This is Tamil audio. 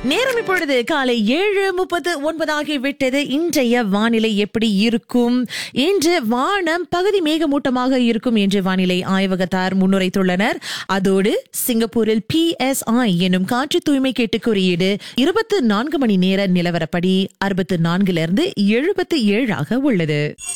நேரம் இப்பொழுது காலை 7:39 ஆகிவிட்டது. இன்றைய வானிலை எப்படி இருக்கும்? இன்று வானம் பகுதி மேகமூட்டமாக இருக்கும் என்று வானிலை ஆய்வகத்தார் முன்னுரைத்துள்ளனர். அதோடு சிங்கப்பூரில் PSI எனும் காற்று தூய்மை கேட்டு குறியீடு 24 மணி நேர நிலவரப்படி 64 இருந்து 77 உள்ளது.